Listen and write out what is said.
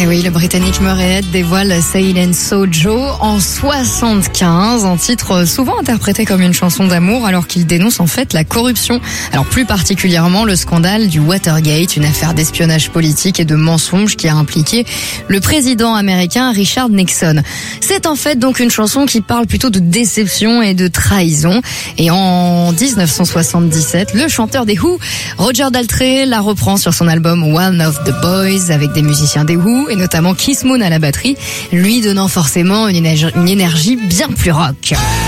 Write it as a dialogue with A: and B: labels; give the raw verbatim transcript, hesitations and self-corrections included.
A: Et oui, le Britannique Murray Head dévoile Sailin' Sojo en soixante-quinze, un titre souvent interprété comme une chanson d'amour alors qu'il dénonce en fait la corruption. Alors plus particulièrement le scandale du Watergate, une affaire d'espionnage politique et de mensonges qui a impliqué le président américain Richard Nixon. C'est en fait donc une chanson qui parle plutôt de déception et de trahison. Et en dix-neuf cent soixante-dix-sept, le chanteur des Who, Roger Daltrey, la reprend sur son album One of the Boys avec des musiciens des Who et notamment Keith Moon à la batterie, lui donnant forcément une énergie, une énergie bien plus rock.